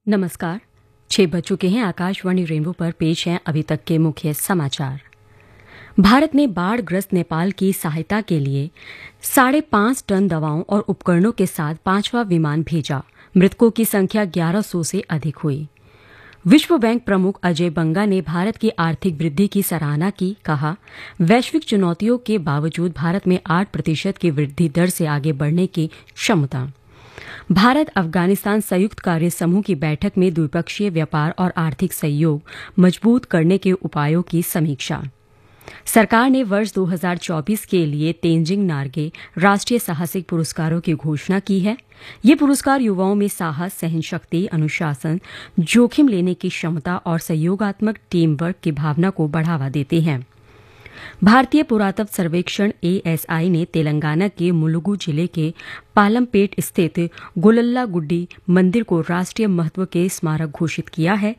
नमस्कार। 6 बज चुके हैं। आकाशवाणी रेनबो पर पेश हैं अभी तक के मुख्य समाचार। भारत ने बाढ़-ग्रस्त नेपाल की सहायता के लिए 5.5 टन दवाओं और उपकरणों के साथ 5वां विमान भेजा। मृतकों की संख्या 1100 से अधिक हुई। विश्व बैंक प्रमुख अजय बंगा ने भारत की आर्थिक वृद्धि की सराहना की। कहा, वैश्विक चुनौतियों के बावजूद भारत में 8% की वृद्धि दर से आगे बढ़ने की क्षमता। भारत अफगानिस्तान संयुक्त कार्य समूह की बैठक में द्विपक्षीय व्यापार और आर्थिक सहयोग मजबूत करने के उपायों की समीक्षा। सरकार ने वर्ष 2024 के लिए तेंजिंग नार्गे राष्ट्रीय साहसिक पुरस्कारों की घोषणा की है। ये पुरस्कार युवाओं में साहस, सहनशक्ति, अनुशासन, जोखिम लेने की क्षमता और सहयोगात्मक टीम वर्क की भावना को बढ़ावा देते हैं। भारतीय पुरातत्व सर्वेक्षण ASI ने तेलंगाना के मुलुगु जिले के पालमपेट स्थित गोलल्ला गुड्डी मंदिर को राष्ट्रीय महत्व के स्मारक घोषित किया है।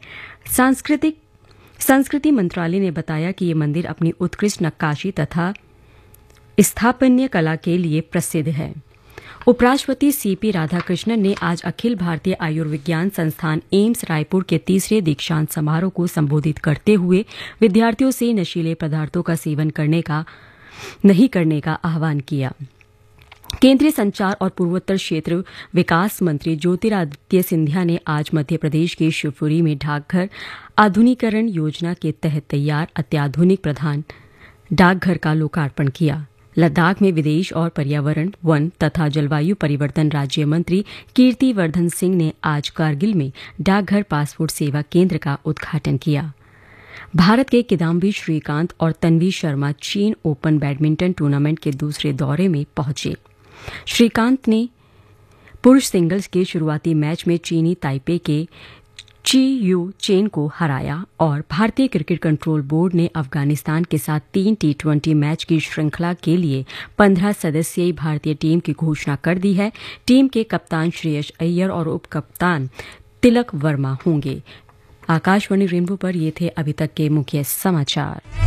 संस्कृति मंत्रालय ने बताया कि ये मंदिर अपनी उत्कृष्ट नक्काशी तथा स्थापत्य कला के लिए प्रसिद्ध है। उपराष्ट्रपति CP राधाकृष्णन ने आज अखिल भारतीय आयुर्विज्ञान संस्थान एम्स रायपुर के तीसरे दीक्षांत समारोह को संबोधित करते हुए विद्यार्थियों से नशीले पदार्थों का सेवन नहीं करने का आह्वान किया। केंद्रीय संचार और पूर्वोत्तर क्षेत्र विकास मंत्री ज्योतिरादित्य सिंधिया ने आज मध्य प्रदेश के शिवपुरी में डाकघर आधुनिकीकरण योजना के तहत तैयार अत्याधुनिक प्रधान डाकघर का लोकार्पण किया। लद्दाख में विदेश और पर्यावरण, वन तथा जलवायु परिवर्तन राज्य मंत्री कीर्ति वर्धन सिंह ने आज कारगिल में डाकघर पासपोर्ट सेवा केंद्र का उद्घाटन किया। भारत के किदाम्बी श्रीकांत और तन्वी शर्मा चीन ओपन बैडमिंटन टूर्नामेंट के दूसरे दौरे में पहुंचे। श्रीकांत ने पुरुष सिंगल्स के शुरुआती मैच में चीनी ताइपे के ची यू चेन को हराया और भारतीय क्रिकेट कंट्रोल बोर्ड ने अफगानिस्तान के साथ 3 T20 मैच की श्रृंखला के लिए 15 सदस्यीय भारतीय टीम की घोषणा कर दी है। टीम के कप्तान श्रेयस अय्यर और उप कप्तान तिलक वर्मा होंगे। आकाशवाणी रेनबो पर ये थे अभी तक के मुख्य समाचार।